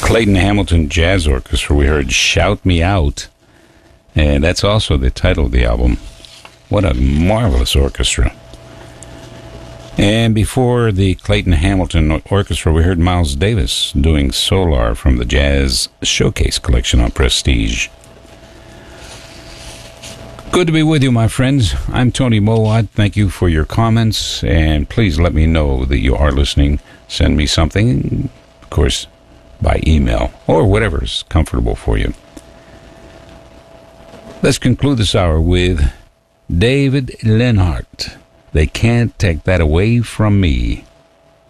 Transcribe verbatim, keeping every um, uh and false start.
Clayton Hamilton Jazz Orchestra, we heard Shout Me Out. And that's also the title of the album. What a marvelous orchestra. And before the Clayton Hamilton Orchestra, we heard Miles Davis doing Solar from the Jazz Showcase collection on Prestige. Good to be with you, my friends. I'm Tony Mowat. Thank you for your comments, and please let me know that you are listening. Send me something, of course, by email or whatever's comfortable for you. Let's conclude this hour with David Lenhart. They Can't Take That Away From Me.